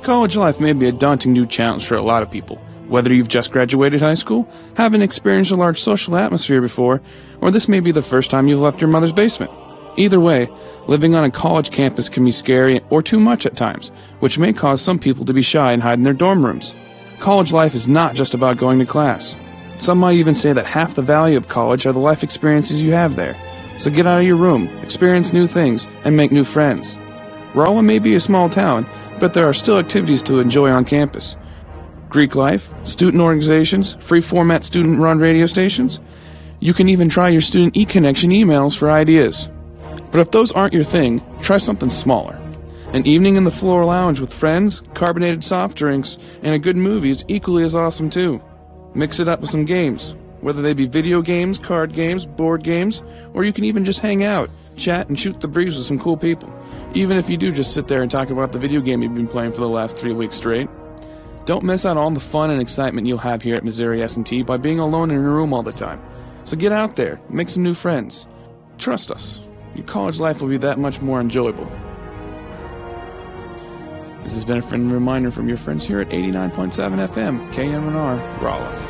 College life may be a daunting new challenge for a lot of people. Whether you've just graduated high school, haven't experienced a large social atmosphere before, or this may be the first time you've left your mother's basement. Either way, living on a college campus can be scary or too much at times, which may cause some people to be shy and hide in their dorm rooms. College life is not just about going to class. Some might even say that half the value of college are the life experiences you have there. So get out of your room, experience new things, and make new friends. Rolla may be a small town, but there are still activities to enjoy on campus. Greek life, student organizations, free-format student-run radio stations. You can even try your student e-connection emails for ideas. But if those aren't your thing, try something smaller. An evening in the floor lounge with friends, carbonated soft drinks, and a good movie is equally as awesome too. Mix it up with some games, whether they be video games, card games, board games, or you can even just hang out, chat, and shoot the breeze with some cool people. Even if you do just sit there and talk about the video game you've been playing for the last 3 weeks straight. Don't miss out on the fun and excitement you'll have here at Missouri S&T by being alone in your room all the time. So get out there, make some new friends. Trust us, your college life will be that much more enjoyable. This has been a friendly reminder from your friends here at 89.7 FM, KMNR, Rolla.